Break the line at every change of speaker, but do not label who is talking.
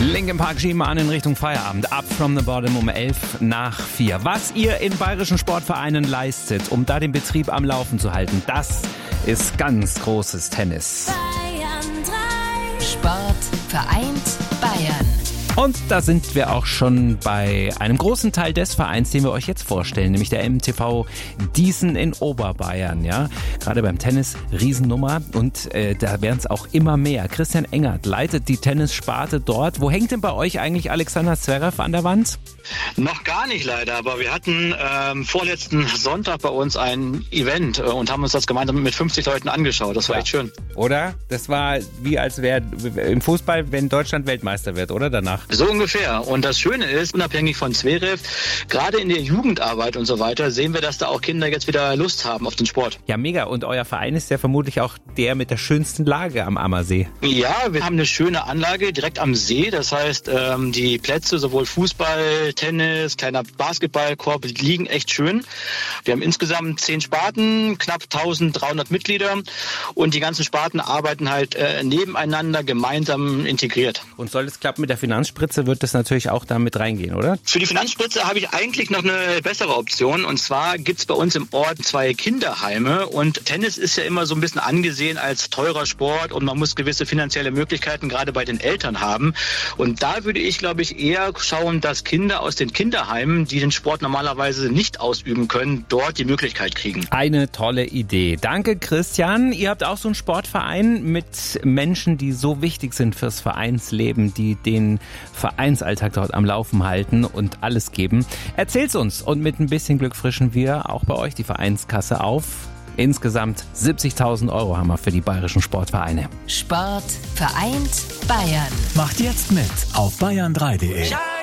Linkin Park schieben wir an in Richtung Feierabend. Up from the bottom um 3:11. Was ihr in bayerischen Sportvereinen leistet, um da den Betrieb am Laufen zu halten, das ist ganz großes Tennis.
Bayern 3. Sport vereint Bayern.
Und da sind wir auch schon bei einem großen Teil des Vereins, den wir euch jetzt vorstellen, nämlich der MTV Dießen in Oberbayern. Ja, gerade beim Tennis Riesennummer und da werden es auch immer mehr. Christian Engert leitet die Tennissparte dort. Wo hängt denn bei euch eigentlich Alexander Zverev an der Wand?
Noch gar nicht leider, aber wir hatten vorletzten Sonntag bei uns ein Event und haben uns das gemeinsam mit 50 Leuten angeschaut. Das war echt schön.
Oder? Das war wie als wäre im Fußball, wenn Deutschland Weltmeister wird, oder danach?
So ungefähr. Und das Schöne ist, unabhängig von Zverev, gerade in der Jugendarbeit und so weiter, sehen wir, dass da auch Kinder jetzt wieder Lust haben auf den Sport.
Ja, mega. Und euer Verein ist ja vermutlich auch der mit der schönsten Lage am Ammersee.
Ja, wir haben eine schöne Anlage direkt am See. Das heißt, die Plätze, sowohl Fußball, Tennis, kleiner Basketballkorb, liegen echt schön. Wir haben insgesamt 10 Sparten, knapp 1300 Mitglieder und die ganzen Sparten arbeiten halt nebeneinander gemeinsam integriert.
Und soll es klappen mit der Finanzspritze, wird das natürlich auch da mit reingehen, oder?
Für die Finanzspritze habe ich eigentlich noch eine bessere Option. Und zwar gibt es bei uns im Ort 2 Kinderheime. Und Tennis ist ja immer so ein bisschen angesehen als teurer Sport und man muss gewisse finanzielle Möglichkeiten gerade bei den Eltern haben. Und da würde ich, glaube ich, eher schauen, dass Kinder aus den Kinderheimen, die den Sport normalerweise nicht ausüben können, dort die Möglichkeit kriegen.
Eine tolle Idee. Danke, Christian. Ihr habt auch so einen Sportverein mit Menschen, die so wichtig sind fürs Vereinsleben, die den Vereinsalltag dort am Laufen halten und alles geben. Erzählt's uns und mit ein bisschen Glück frischen wir auch bei euch die Vereinskasse auf. Insgesamt 70.000 € haben wir für die bayerischen Sportvereine.
Sport vereint Bayern.
Macht jetzt mit auf bayern3.de.